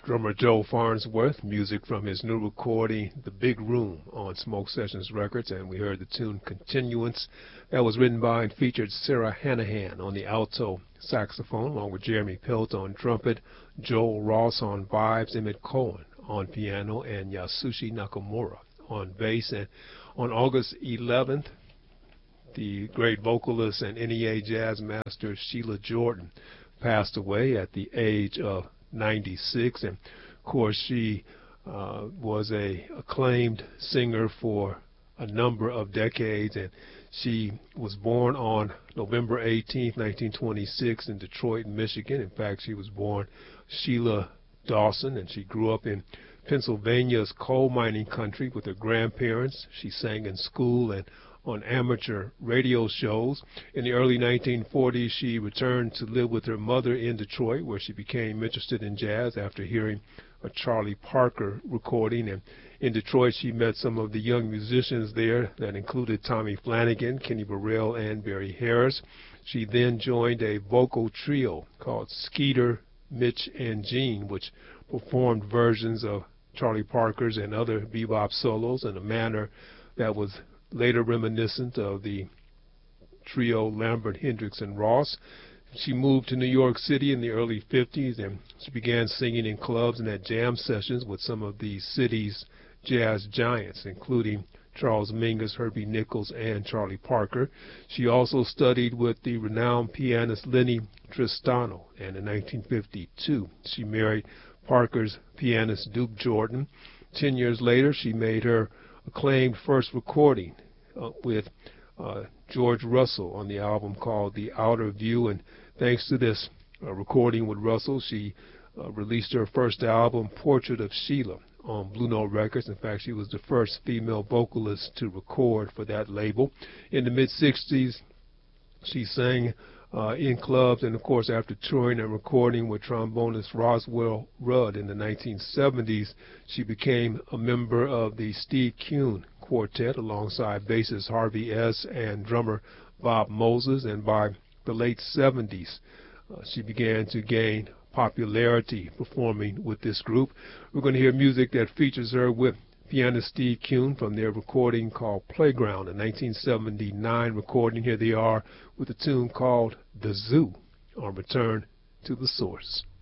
Drummer Joe Farnsworth, music from his new recording, The Big Room, on Smoke Sessions Records, and we heard the tune Continuance. That was written by and featured Sarah Hanahan on the alto saxophone, along with Jeremy Pelt on trumpet, Joel Ross on vibes, Emmett Cohen on piano, and Yasushi Nakamura on bass. And on August 11th, the great vocalist and NEA jazz master Sheila Jordan passed away at the age of 96, and of course she was a acclaimed singer for a number of decades, and she was born on November 18th, 1926 in Detroit, Michigan. In fact, she was born Sheila Dawson, and she grew up in Pennsylvania's coal mining country with her grandparents. She sang in school and on amateur radio shows. In the early 1940s, she returned to live with her mother in Detroit, where she became interested in jazz after hearing a Charlie Parker recording. And in Detroit, she met some of the young musicians there that included Tommy Flanagan, Kenny Burrell, and Barry Harris. She then joined a vocal trio called Skeeter, Mitch, and Gene, which performed versions of Charlie Parker's and other bebop solos in a manner that was later reminiscent of the trio Lambert, Hendricks, and Ross. She moved to New York City in the early 50s, and she began singing in clubs and at jam sessions with some of the city's jazz giants, including Charles Mingus, Herbie Nichols, and Charlie Parker. She also studied with the renowned pianist Lenny Tristano, and in 1952 she married Parker's pianist Duke Jordan. 10 years later, she made her acclaimed first recording with George Russell on the album called The Outer View, and thanks to this recording with Russell, she released her first album, Portrait of Sheila, on Blue Note Records. In fact, she was the first female vocalist to record for that label. In the mid-60s, she sang in clubs, and of course after touring and recording with trombonist Roswell Rudd in the 1970s, she became a member of the Steve Kuhn Quartet alongside bassist Harvey S. and drummer Bob Moses, and by the late 70s she began to gain popularity performing with this group. We're going to hear music that features her with pianist Steve Kuhn from their recording called Playground, a 1979 recording. Here they are with a tune called The Zoo on Return to the Source.